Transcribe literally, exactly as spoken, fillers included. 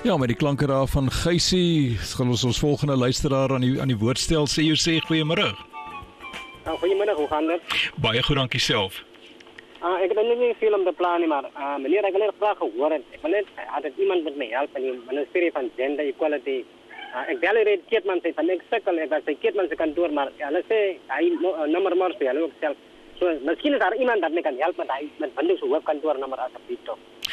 Ja, met die klanke daar van Geysie, gaan ons ons volgende luisteraar aan die aan die woord stel. Sê jy sê goeiemôre. Nou, goeiemiddag, hoe gaan dit? Baie goed, dankie self. Uh, ek het nog nie veel om te plan nie, maar uh, meneer, ek wil net graag gehoor het. Ek wil net, had het iemand met my help in die ministerie van Gender Equality. Uh, ek bel hier Keetman sê, van ek sukkel, ek was by Keetman se kantoor, maar hulle sê, hy uh, nummer maar sê, hulle ook self. So, miskien is daar iemand dat my kan help met hy, met Windhoek se hoofkantoor nummer asseblief toch.